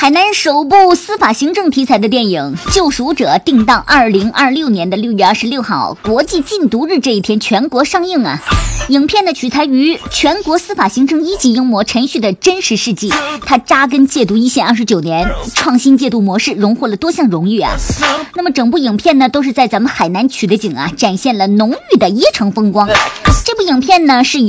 海南首部司法行政题材的电影《救赎者》定档2026年的6月26号国际禁毒日这一天全国上映啊。影片呢取材于全国司法行政1级英模陈旭的真实事迹，他扎根戒毒一线29年，创新戒毒模式，荣获了多项荣誉啊。那么整部影片呢都是在咱们海南取的景啊，展现了浓郁的椰城风光。这部影片呢是由